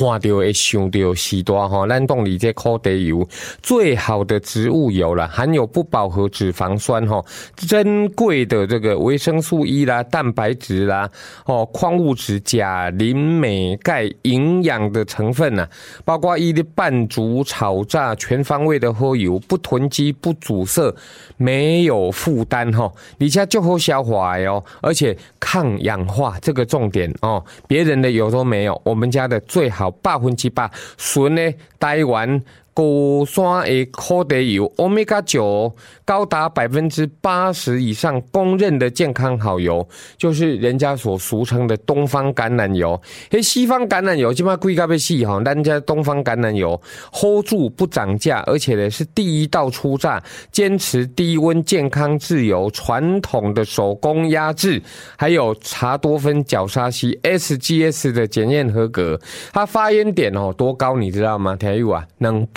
看到会想到时代吼，咱讲里这苦茶油最好的植物油啦，含有不饱和脂肪酸吼，珍贵的这个维生素 E 啦、蛋白质啦、矿物质钾、磷、镁、钙营养的成分啊，包括一的拌煮、炒炸，全方位的喝油，不囤积、不阻塞，没有负担吼，而且就好消化哦，而且抗氧化，这个重点哦，别人的油都没有，我们家的最好100%纯的台湾高山的苦茶油 Omega 9高达80%以上，公认的健康好油，就是人家所俗称的东方橄榄油。西方橄榄油基本上贵到要死哈，咱家东方橄榄油 hold 住不涨价，而且呢是第一道出榨，坚持低温健康自由，传统的手工压制，还有茶多酚角鲨烯 SGS 的检验合格。它发烟点多高你知道吗？听友啊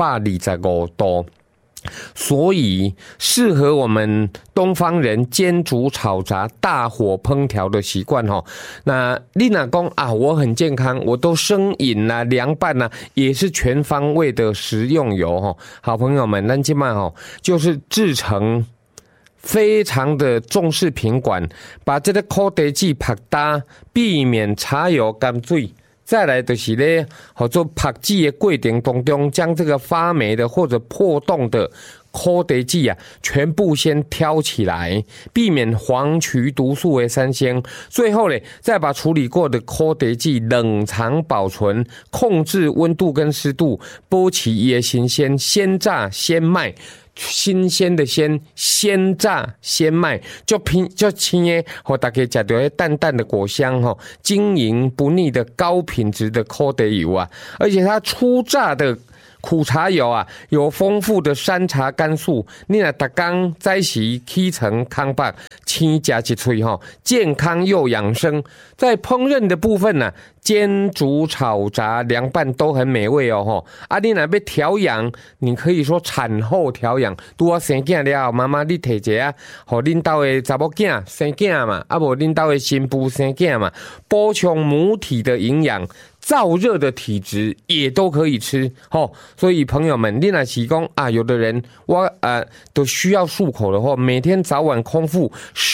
，225度。所以适合我们东方人煎煮炒炸大火烹调的习惯吼。那你若讲啊，我很健康，我都生饮啦、凉拌啦，也是全方位的食用油吼。好朋友们，咱今晚吼就是制成非常的重视品管，把这个苦茶剂拍打，避免茶油干水。再来就是呢，做拍剂的过程当中，将这个发霉的或者破洞的苦茶剂啊，全部先挑起来，避免黄曲毒素为三鲜。最后呢，再把处理过的苦茶剂冷藏保存，控制温度跟湿度，保持它的新鲜，鲜榨鲜卖。新鲜的鲜榨鲜卖，就青的，大家吃到淡淡的果香晶莹不腻的高品质的苦茶油啊，而且它初榨的苦茶油啊，有丰富的山茶苷素，你若每天早时起床空腹青吃一嘴健康又养生。在烹饪的部分呢，煎煮炒炸凉拌都很美味哦啊，你若要调养，你可以说产后调养，拄好生囝了后，妈妈你摕一下，互恁兜的查某囝生囝嘛，啊无恁兜的新妇生囝嘛，补充母体的营养。燥热的体质也都可以吃所以朋友们，你若是讲啊，有的人我都需要漱口的话，每天早晚空腹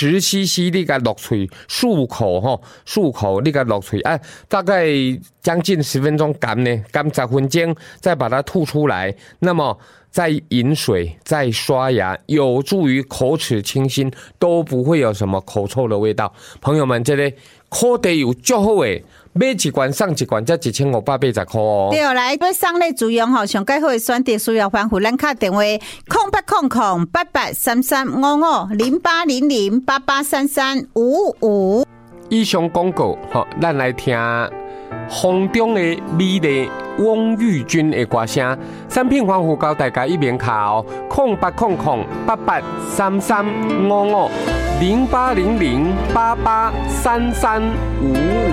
10cc 你给落嘴漱口你给落嘴大概将近10分钟干10分钟，再把它吐出来，那么再饮水再刷牙，有助于口齿清新，都不会有什么口臭的味道。朋友们，这个苦茶油最好的，买一罐送一罐，才1580块哦。 对，来要送礼自用上介好的选择需要欢呼，咱打电话0800883355，0800883355。 以上广告咱来听风中的美丽汪玉君的歌声，产品欢呼交大家一面卡08008833550800883355。